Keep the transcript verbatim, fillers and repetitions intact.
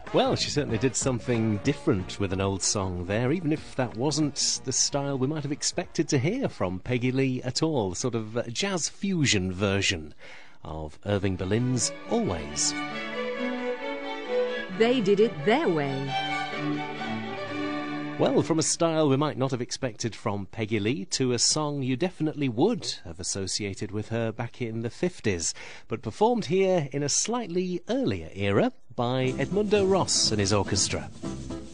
Well, she certainly did something different with an old song there, even if that wasn't the style we might have expected to hear from Peggy Lee at all. Sort of a jazz fusion version of Irving Berlin's Always. They did it their way. Well, from a style we might not have expected from Peggy Lee to a song you definitely would have associated with her back in the fifties, but performed here in a slightly earlier era by Edmundo Ross and his orchestra.